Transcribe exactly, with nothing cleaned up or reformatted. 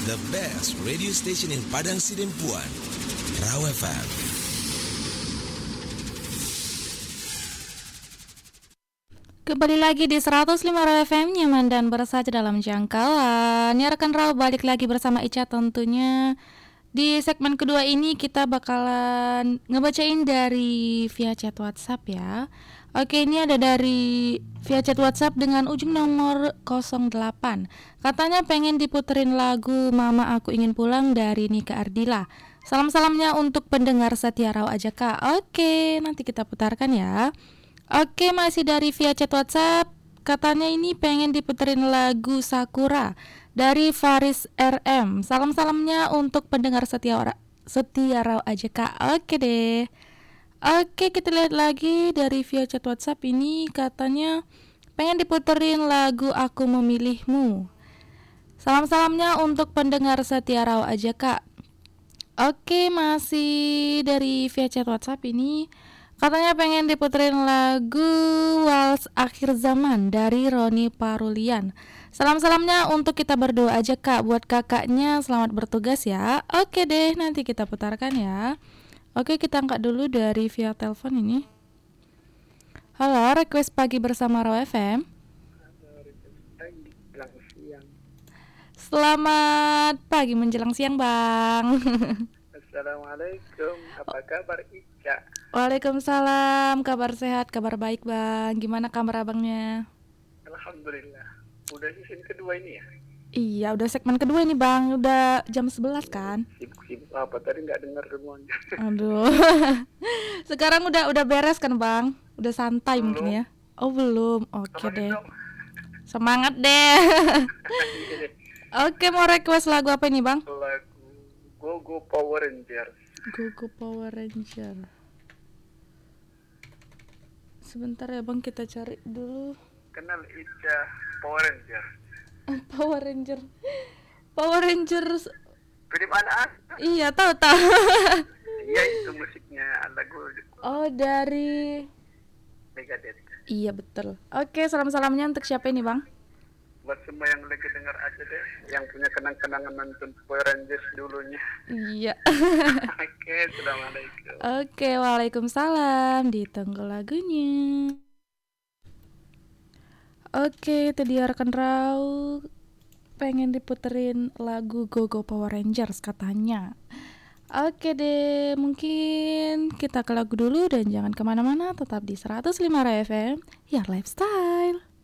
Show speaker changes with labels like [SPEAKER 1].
[SPEAKER 1] the best radio station in Padang Sidempuan, Raw F M.
[SPEAKER 2] Kembali lagi di seratus lima Raw F M, nyaman dan bersaja dalam jangkauan. Ya rekan Raw, balik lagi bersama Ica tentunya. Di segmen kedua ini kita bakalan ngebacain dari via chat WhatsApp ya. Oke, ini ada dari via chat WhatsApp dengan ujung nomor nol delapan. Katanya pengen diputerin lagu Mama Aku Ingin Pulang dari Nika Ardila. Salam-salamnya untuk pendengar setia Raw aja Kak. Oke, nanti kita putarkan ya. Oke, masih dari via chat WhatsApp. Katanya ini pengen diputerin lagu Sakura dari Faris R M. Salam-salamnya untuk pendengar setia setia Raw aja Kak. Oke deh. Oke, kita lihat lagi dari via chat WhatsApp ini. Katanya pengen diputerin lagu Aku Memilihmu. Salam-salamnya untuk pendengar setia Raw aja Kak. Oke, masih dari via chat WhatsApp ini. Katanya pengen diputerin lagu Wals Akhir Zaman dari Roni Parulian. Salam-salamnya untuk kita berdua aja Kak. Buat kakaknya selamat bertugas ya. Oke deh, nanti kita putarkan ya. Oke, kita angkat dulu dari via telepon ini. Halo, request pagi bersama Raw F M. Selamat pagi menjelang siang Bang.
[SPEAKER 3] Assalamualaikum, apa kabar Ica?
[SPEAKER 2] Waalaikumsalam, kabar sehat, kabar baik Bang. Gimana kabar abangnya?
[SPEAKER 3] Alhamdulillah, udah season kedua ini ya?
[SPEAKER 2] Iya, udah segmen kedua ini Bang, udah jam sebelas kan?
[SPEAKER 3] Sibuk-sibuk apa, tadi gak dengar semuanya.
[SPEAKER 2] Aduh, sekarang udah udah beres kan Bang? Udah santai belum. Mungkin ya? Oh belum, oke deh dong. Semangat deh. Oke, mau request lagu apa ini Bang?
[SPEAKER 3] Lagu Go Go Power Rangers.
[SPEAKER 2] Go Go Power Ranger. Sebentar ya Bang, kita cari dulu.
[SPEAKER 3] Kenal Ica Power Ranger?
[SPEAKER 2] Power Ranger. Power Rangers.
[SPEAKER 3] Film anak?
[SPEAKER 2] Iya, tahu tahu.
[SPEAKER 3] Iya, itu musiknya lagu.
[SPEAKER 2] Oh, dari
[SPEAKER 3] Megadeth.
[SPEAKER 2] Iya, betul. Oke, salam-salamnya untuk siapa ini, Bang?
[SPEAKER 3] Buat semua yang lagi dengar aja deh, yang punya kenang-kenangan nonton Power Rangers dulunya.
[SPEAKER 2] Iya.
[SPEAKER 3] Oke, assalamualaikum.
[SPEAKER 2] Oke, waalaikumsalam. Ditunggu lagunya. Oke, itu dia rekan Raw. Pengen diputerin lagu Go Go Power Rangers katanya. Oke deh, mungkin kita ke lagu dulu dan jangan kemana-mana, tetap di seratus lima Raw F M, ya lifestyle.